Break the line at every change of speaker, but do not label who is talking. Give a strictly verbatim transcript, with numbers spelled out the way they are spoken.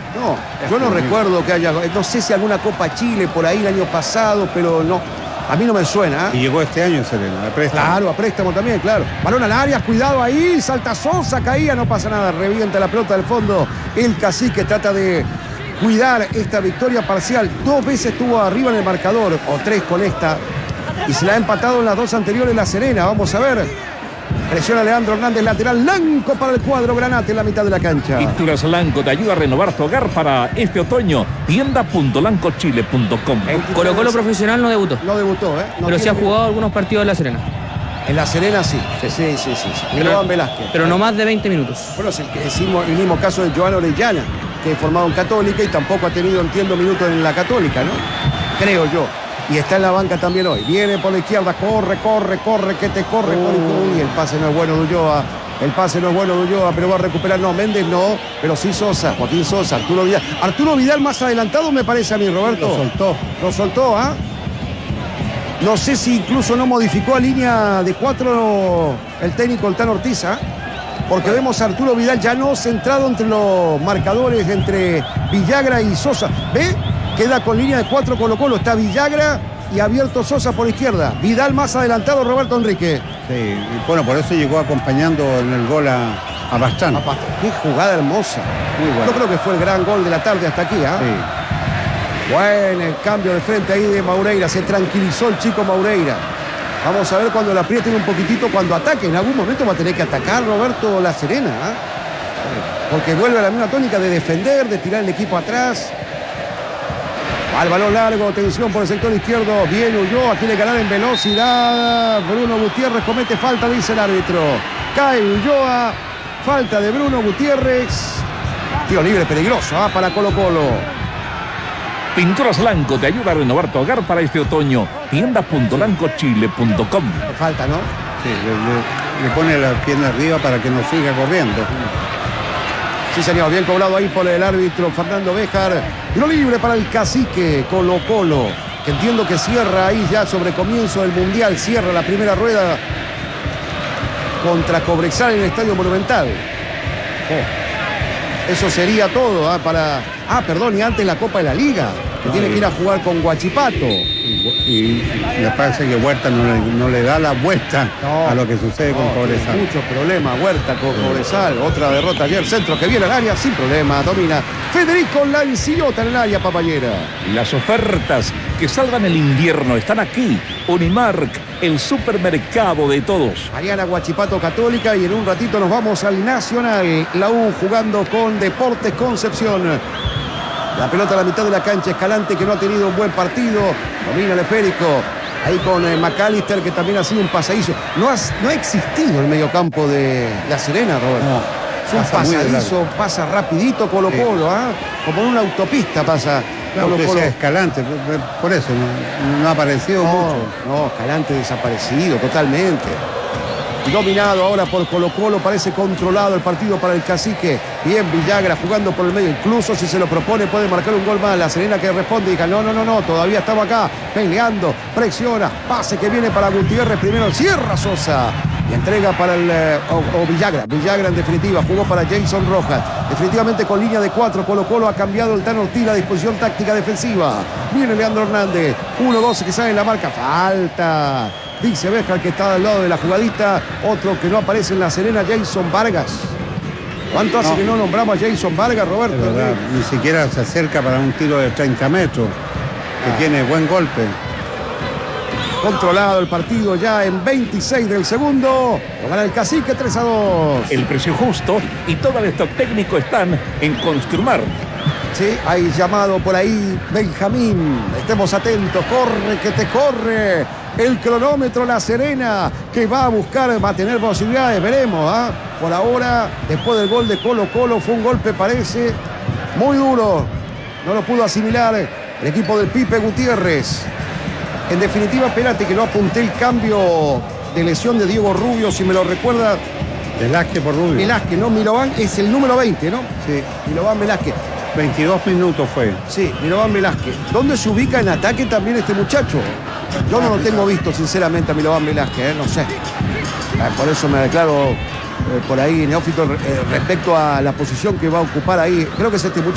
No, yo no recuerdo que haya, no sé si alguna Copa Chile por ahí el año pasado, pero no, a mí no me suena. ¿eh?
Y llegó este año Serena, a préstamo.
Claro, a préstamo también, claro. Balón al área, cuidado ahí, salta Sosa, caía, no pasa nada, revienta la pelota del fondo. El Cacique trata de cuidar esta victoria parcial. Dos veces estuvo arriba en el marcador, o tres con esta, y se la ha empatado en las dos anteriores La Serena. Vamos a ver. Presiona Leandro Hernández, lateral, Lanco para el cuadro Granate en la mitad de la cancha.
Pinturas Lanco te ayuda a renovar tu hogar para este otoño. tienda punto lanco chile punto com.
Colo Colo profesional no debutó.
No debutó, ¿eh? No
pero sí ha
tiene...
jugado algunos partidos de La Serena.
En La Serena sí, sí, sí, sí. sí.
Pero,
Velázquez.
pero no más de veinte minutos.
Bueno, es el, es el mismo caso de Joan Orellana, que es formado en Católica y tampoco ha tenido, entiendo, minutos en la Católica, ¿no? Creo yo. Y está en la banca también hoy. Viene por la izquierda, corre, corre, corre, que te corre. Uh. Y el pase no es bueno de Ulloa. El pase no es bueno de Ulloa, pero va a recuperar. No, Méndez no, pero sí Sosa, Joaquín Sosa, Arturo Vidal. Arturo Vidal más adelantado me parece a mí, Roberto.
Lo soltó.
Lo soltó, ¿ah? ¿eh? No sé si incluso no modificó a línea de cuatro el técnico el Tan Ortiz, ¿eh? Porque vemos a Arturo Vidal ya no centrado entre los marcadores, entre Villagra y Sosa. ¿Ve? Queda con línea de cuatro Colo Colo. Está Villagra y abierto Sosa por izquierda. Vidal más adelantado, Roberto Enrique.
Sí, y bueno, por eso llegó acompañando en el gol a, a Bastán.
A Bastán. Qué jugada hermosa. Muy bueno. Yo creo que fue el gran gol de la tarde hasta aquí, ¿ah? ¿eh? Sí. Bueno, el cambio de frente ahí de Maureira. Se tranquilizó el chico Maureira. Vamos a ver cuando la aprieten un poquitito, cuando ataque. En algún momento va a tener que atacar Roberto La Serena, ¿eh? Porque vuelve a la misma tónica de defender, de tirar el equipo atrás. Al balón largo, tensión por el sector izquierdo. Bien Ulloa, quiere ganar en velocidad. Bruno Gutiérrez comete falta, dice el árbitro. Cae Ulloa, falta de Bruno Gutiérrez. Tiro libre peligroso, ¿eh? Para Colo Colo.
Pinturas Lanco te ayuda a renovar tu hogar para este otoño. tienda punto lanco chile punto com.
Falta, ¿no?
Sí, le, le, le pone la pierna arriba para que no siga corriendo.
Sí, señor, bien cobrado ahí por el árbitro Fernando Béjar. Tiro libre para el Cacique Colo Colo, que entiendo que cierra ahí ya sobre comienzo del Mundial. Cierra la primera rueda contra Cobresal en el Estadio Monumental. Oh. Eso sería todo, ¿eh? Para... Ah, perdón, y antes la Copa de la Liga, que no, tiene que ir a jugar con Huachipato.
Y, y me parece que Huerta no le, no le da la vuelta no, a lo que sucede no, con Cobresal.
Muchos problemas, Huerta con sí. Cobresal. Otra derrota ayer, centro que viene al área sin problema, domina Federico Lancillota en el área, papayera.
Las ofertas que salvan el invierno están aquí. Unimark, el supermercado de todos.
Mariana Huachipato Católica, y en un ratito nos vamos al Nacional. La U jugando con Deportes Concepción. La pelota a la mitad de la cancha, Escalante, que no ha tenido un buen partido. Domina el esférico. Ahí con eh, McAllister, que también ha sido un pasadizo. No ha, no ha existido el mediocampo de La Serena, Roberto. No, es un pasadizo, pasa rapidito Colo Colo, sí. ¿eh? Como en una autopista pasa.
Claro, Colo Colo. Escalante, por eso no, no ha aparecido
no,
mucho.
No, Escalante desaparecido totalmente. Dominado ahora por Colo Colo, parece controlado el partido para el Cacique. Bien Villagra jugando por el medio, incluso si se lo propone puede marcar un gol más. La Serena que responde y dice no, no, no, no, todavía estamos acá, peleando, presiona, pase que viene para Gutiérrez, primero cierra Sosa y entrega para el, eh, o, o Villagra, Villagra en definitiva, jugó para Jason Rojas, definitivamente con línea de cuatro, Colo Colo ha cambiado el Tan Ortiz, la disposición táctica defensiva. Viene Leandro Hernández, uno dos que sale en la marca, falta. Dice Béjar que está al lado de la jugadita. Otro que no aparece en La Serena, Jason Vargas. ¿Cuánto hace no. que no nombramos a Jason Vargas, Roberto?
Verdad, ni siquiera se acerca para un tiro de treinta metros. Que ah. tiene buen golpe.
Controlado el partido ya en veintiséis del segundo. Lo gana el Cacique tres a dos.
El precio justo y todo el stock técnico están en Construmar.
Sí, hay llamado por ahí Benjamín. Estemos atentos. Corre, que te corre. El cronómetro La Serena, que va a buscar, va a tener posibilidades, veremos. ¿eh? Por ahora, después del gol de Colo Colo, fue un golpe, parece, muy duro. No lo pudo asimilar el equipo del Pipe Gutiérrez. En definitiva, espérate que no apunté el cambio de lesión de Diego Rubio, si me lo recuerda.
Velázquez por Rubio.
Velázquez, ¿no? Milován es el número veinte, ¿no?
Sí.
Milován Velázquez.
veintidós minutos fue.
Sí, Milován Velázquez. ¿Dónde se ubica en ataque también este muchacho? Yo no lo tengo visto, sinceramente, a Milován Velázquez, ¿eh? No sé. Por eso me declaro eh, por ahí neófito eh, respecto a la posición que va a ocupar ahí. Creo que es este muchacho.